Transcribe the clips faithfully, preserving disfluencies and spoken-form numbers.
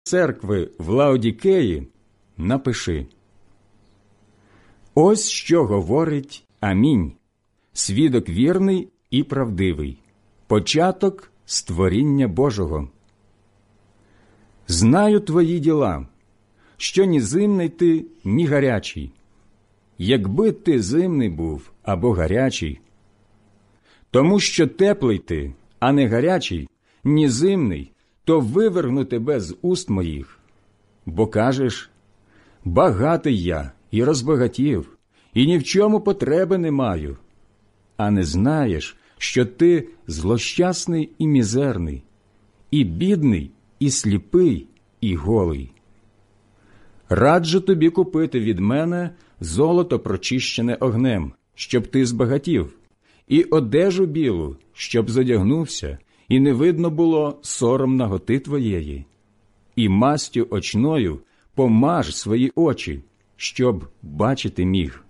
церкви в Лаодікеї напиши: ось що говорить Амінь, свідок вірний і правдивий, початок створіння Божого. Знаю твої діла, що ні зимний ти, ні гарячий. Якби ти зимний був або гарячий, тому що теплий ти, а не гарячий, ні зимний, то виверну тебе з уст моїх. Бо кажеш: багатий я і розбагатів, і ні в чому потреби не маю. А не знаєш, що ти злощасний і мізерний, і бідний, і сліпий, і голий. Раджу тобі купити від мене золото прочищене огнем, щоб ти збагатів, і одежу білу, щоб зодягнувся, і не видно було сором наготи твоєї. І мастю очною помаж свої очі, щоб бачити міг.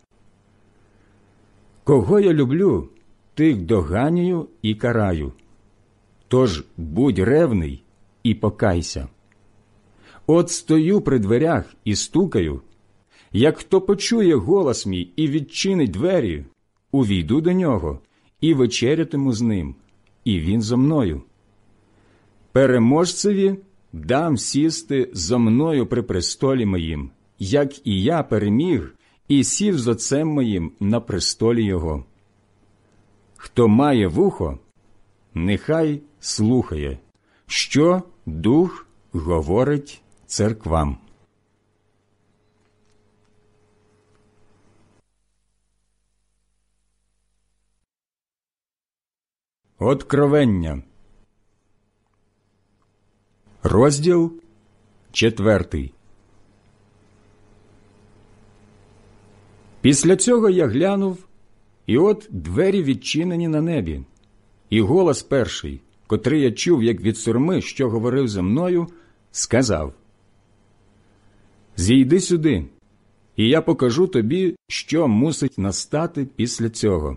Кого я люблю, тих доганюю і караю. Тож будь ревний і покайся. От стою при дверях і стукаю. Як хто почує голос мій і відчинить двері, увійду до нього і вечерятиму з ним, і він зо мною. Переможцеві дам сісти зо мною при престолі моїм, як і я переміг і сів з Отцем моїм на престолі його. Хто має вухо, нехай слухає, що Дух говорить церквам. Откровення. Розділ четвертий. Після цього я глянув, і от двері відчинені на небі, і голос перший, котрий я чув, як від сурми, що говорив зі мною, сказав: «Зійди сюди, і я покажу тобі, що мусить настати після цього».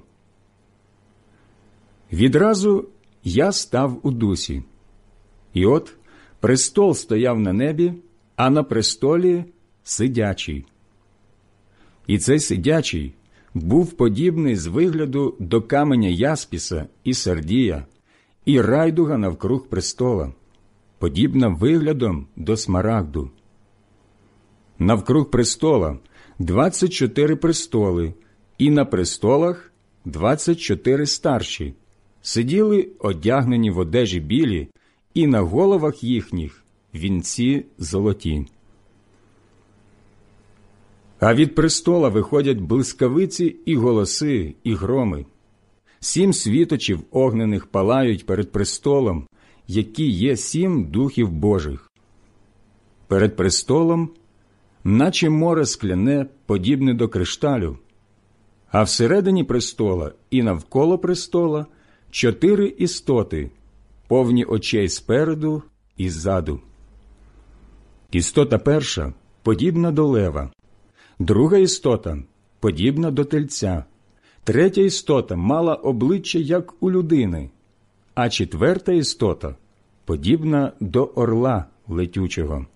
Відразу я став у дусі, і от престол стояв на небі, а на престолі сидячий. І цей сидячий був подібний з вигляду до каменя яспіса і сардія, і райдуга навкруг престола, подібна виглядом до смарагду. Навкруг престола двадцять чотири престоли, і на престолах двадцять чотири старші, сиділи одягнені в одежі білі, і на головах їхніх вінці золоті. А від престола виходять блискавиці і голоси, і громи. Сім світочів огнених палають перед престолом, які є сім духів Божих. Перед престолом, наче море скляне, подібне до кришталю, а всередині престола і навколо престола чотири істоти, повні очей спереду і ззаду. Істота перша подібна до лева, друга істота подібна до тельця, третя істота мала обличчя, як у людини, а четверта істота подібна до орла летючого.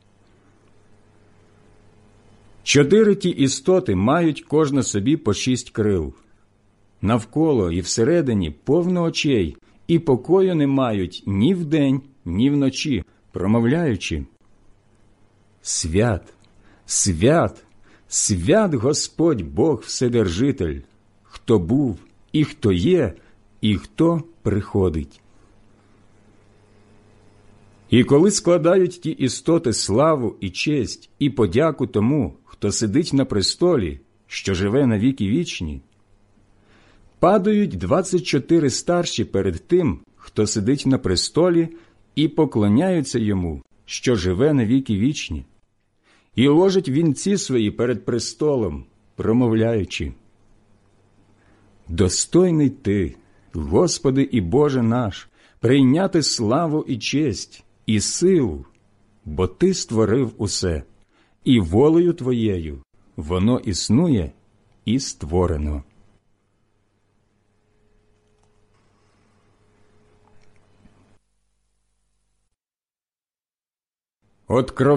Чотири ті істоти мають кожна собі по шість крил. Навколо і всередині повно очей, і покою не мають ні вдень, ні вночі, промовляючи: «Свят, свят, свят Господь Бог Вседержитель, хто був, і хто є, і хто приходить». І коли складають ті істоти славу і честь, і подяку тому, хто сидить на престолі, що живе на віки вічні, падають двадцять чотири старші перед тим, хто сидить на престолі, і поклоняються йому, що живе на віки вічні, і ложать вінці свої перед престолом, промовляючи: «Достойний ти, Господи і Боже наш, прийняти славу і честь, і силу, бо ти створив усе, і волею твоєю воно існує і створено». От